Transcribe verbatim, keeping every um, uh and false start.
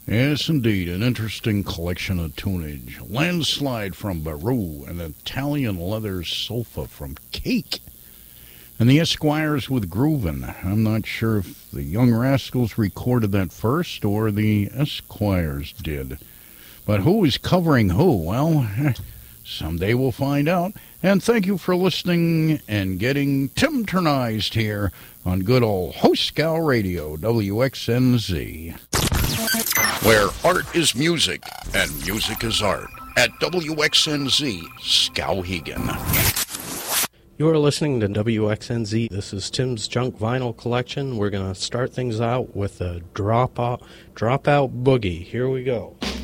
Yes, indeed, an interesting collection of tunage. Landslide from Baru, an Italian leather sofa from Cake, and the Esquires with Groovin'. I'm not sure if the Young Rascals recorded that first or the Esquires did. But who is covering who? Well, someday we'll find out. And thank you for listening and getting Tim-turnized here on good old Hoscow Radio, W X N Z. Where art is music and music is art at W X N Z Skowhegan. You are listening to W X N Z. This is Tim's Junk Vinyl Collection. We're going to start things out with a drop out, drop out boogie. Here we go.